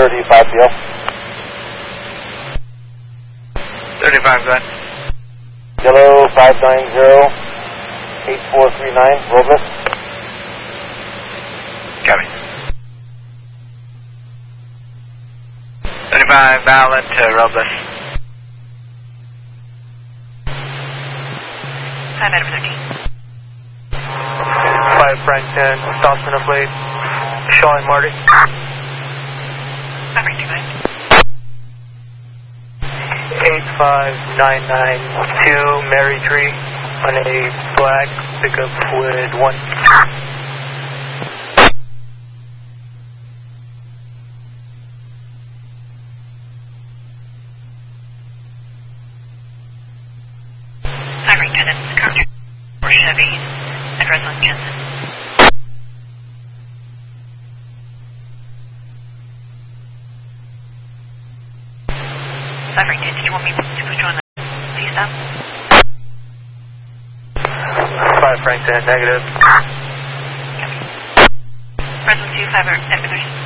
35 deal. 35, go ahead. Yellow 590-8439, Robles. Copy. 35, valid to Robles. 5 out of 13. 5 Frank 10, stops in a plate. Shaw and Marty. 5 right to go ahead. 85992 Mary Tree on a black pickup with 1. Or Chevy, address on Jensen. Sorry, did you want me to put you on the C-stop? 5 Frank 10, negative. Present 2, 5 at